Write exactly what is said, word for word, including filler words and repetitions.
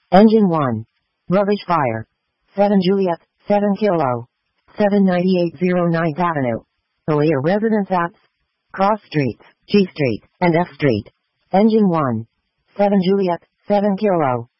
Engine one. Rubbish fire. seven Juliet, seven Kilo. seven ninety-eight oh ninth Avenue. Aaliyah Residence Apps. Cross Streets, G Street, and F Street. Engine one. seven Juliet, seven Kilo.